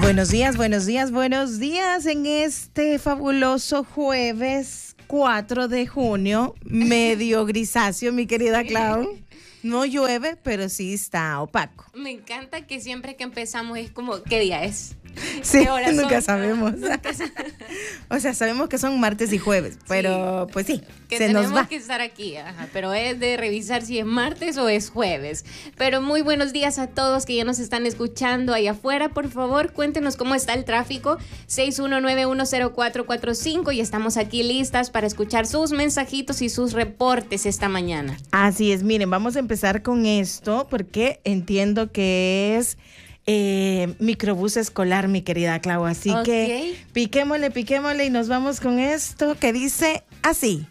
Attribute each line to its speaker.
Speaker 1: Buenos días en este fabuloso jueves 4 de junio, medio grisáceo, mi querida Clau. No llueve, pero sí está opaco.
Speaker 2: Me encanta que siempre que empezamos es como, ¿qué día es?
Speaker 1: Sí, nunca sabemos. O sea, sabemos que son martes y jueves, pero sí, pues sí,
Speaker 2: que
Speaker 1: se nos va.
Speaker 2: tenemos que estar aquí, pero es de revisar si es martes o es jueves. Pero muy buenos días a todos que ya nos están escuchando allá afuera. Por favor, cuéntenos cómo está el tráfico, 619-10445, y estamos aquí listas para escuchar sus mensajitos y sus reportes esta mañana.
Speaker 1: Así es, miren, vamos a empezar con esto porque entiendo que es microbús escolar, mi querida Clau, así que piquémosle y nos vamos con esto que dice así.